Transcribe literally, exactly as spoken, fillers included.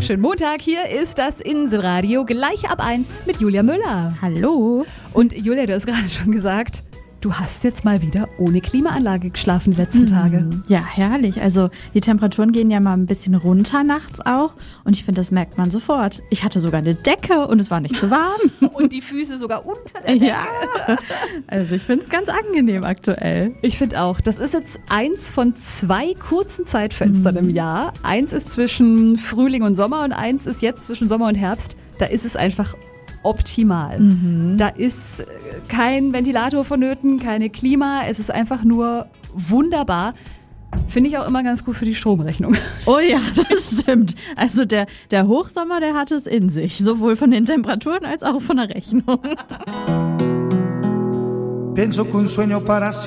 Schönen Montag, hier ist das Inselradio gleich ab eins mit Julia Müller. Hallo. Und Julia, du hast gerade schon gesagt, du hast jetzt mal wieder ohne Klimaanlage geschlafen die letzten Tage. Ja, herrlich. Also die Temperaturen gehen ja mal ein bisschen runter nachts auch. Und ich finde, das merkt man sofort. Ich hatte sogar eine Decke und es war nicht zu warm. Und die Füße sogar unter der Decke. Ja, also ich finde es ganz angenehm aktuell. Ich finde auch, das ist jetzt eins von zwei kurzen Zeitfenstern mhm. im Jahr. Eins ist zwischen Frühling und Sommer und eins ist jetzt zwischen Sommer und Herbst. Da ist es einfach optimal. Mhm. Da ist kein Ventilator vonnöten, keine Klima. Es ist einfach nur wunderbar. Finde ich auch immer ganz gut für die Stromrechnung. Oh ja, das stimmt. Also der, der Hochsommer, der hat es in sich. Sowohl von den Temperaturen als auch von der Rechnung. Penso que un sueño para